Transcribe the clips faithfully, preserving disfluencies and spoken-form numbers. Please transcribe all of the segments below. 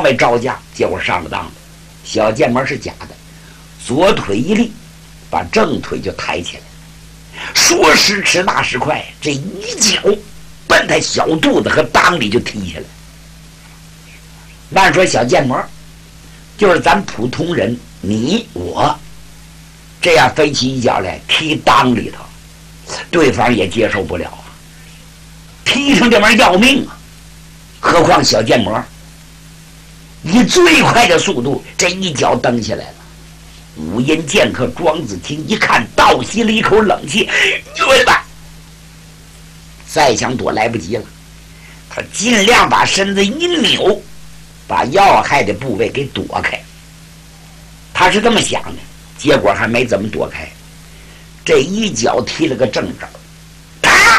外招架，结果上了当了。小剑门是假的，左腿一立，把正腿就抬起来，说时迟那时快，这一脚奔他小肚子和裆里就踢下来。按说小剑门就是咱普通人，你我这样飞起一脚来踢裆里头，对方也接受不了啊，踢成这玩意儿要命啊！何况小剑魔以最快的速度，这一脚蹬下来了。五阴剑客庄子清一看，倒吸了一口冷气，对吧？再想躲来不及了，他尽量把身子一扭，把要害的部位给躲开。他是这么想的，结果还没怎么躲开，这一脚踢了个正着，啪！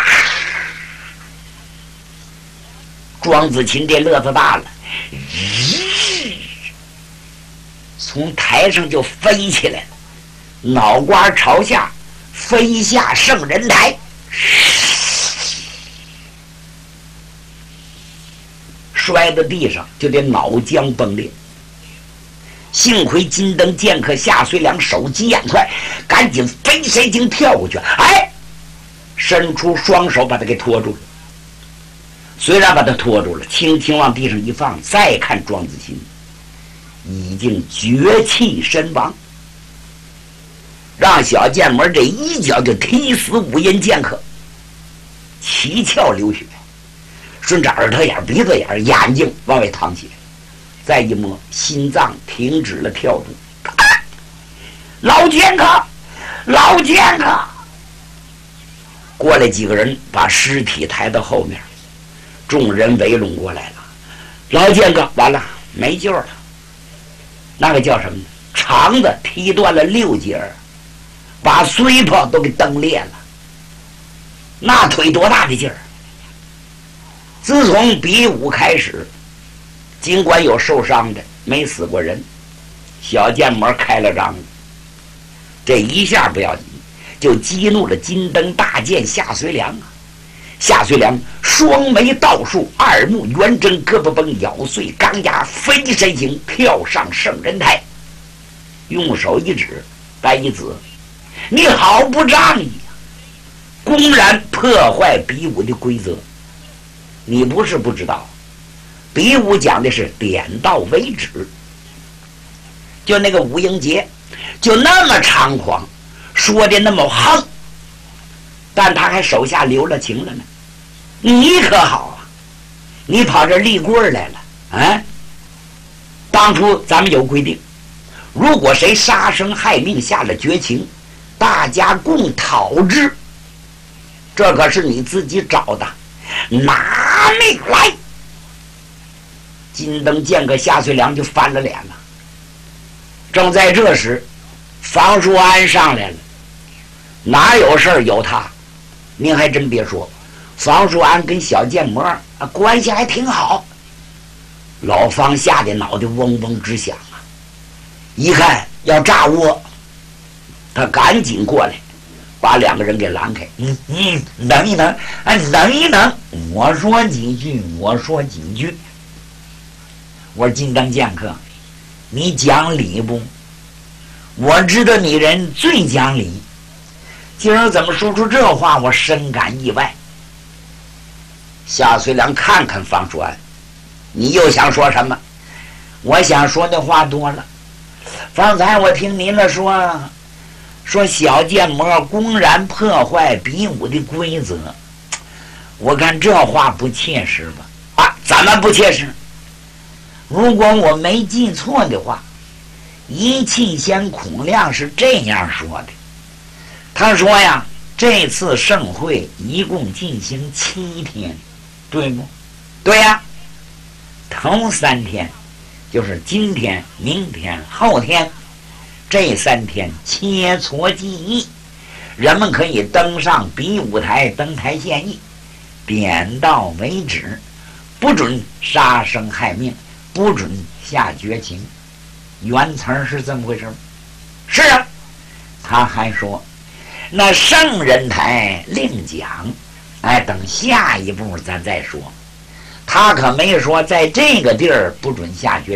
庄子清这乐子大了，从台上就飞起来了，脑瓜朝下飞下圣人台，摔到地上就得脑浆崩裂。幸亏金灯剑客夏遂良手疾眼快，赶紧飞身经跳过去，哎，伸出双手把他给拖住了。虽然把他拖住了，轻轻往地上一放，再看庄子清已经绝气身亡，让小剑门这一脚就踢死五阴剑客，七窍流血，顺着耳朵眼、鼻子眼、眼睛往外淌血，再一摸，心脏停止了跳动。啊、老剑客，老剑客！过来几个人把尸体抬到后面，众人围拢过来了。老剑客，完了，没救了。那个叫什么呢？肠子踢断了六节，把髓泡都给蹬裂了。那腿多大的劲儿！自从比武开始，尽管有受伤的，没死过人。小剑魔开了张，这一下不要紧，就激怒了金灯大剑夏遂良啊！夏遂良双眉倒竖，二目圆睁，胳膊绷，咬碎钢牙，飞身形跳上圣人台，用手一指，白一子，你好不仗义啊！公然破坏比武的规则。你不是不知道，比武讲的是点到为止。就那个武英杰，就那么猖狂，说的那么横，但他还手下留了情了呢。你可好啊，你跑这立棍来了啊！当初咱们有规定，如果谁杀生害命下了绝情，大家共讨之。这可是你自己找的，拿命来！金灯剑客夏遂良就翻了脸了。正在这时，房叔安上来了。哪有事儿有他？您还真别说，房叔安跟小剑魔啊关系还挺好。老方吓得脑袋嗡嗡直响啊！一看要炸窝，他赶紧过来，把两个人给拦开。你你等一等，哎，等一等，我说几句，我说几句。我说金灯剑客，你讲理不？我知道你人最讲理，今儿怎么说出这话，我深感意外。夏遂良看看方叔安，你又想说什么？我想说的话多了。方才我听您了说，说小剑魔公然破坏比武的规则，我看这话不切实吧？啊，怎么不切实？如果我没记错的话，一气仙孔亮是这样说的。他说呀，这次盛会一共进行七天，对不？对呀。头三天就是今天、明天、后天，这三天切磋技艺，人们可以登上比武台登台献艺，点到为止，不准杀生害命，不准下绝情。原词是这么回事？是啊。他还说那圣人台另讲，哎，等下一步咱再说。他可没说在这个地儿不准下绝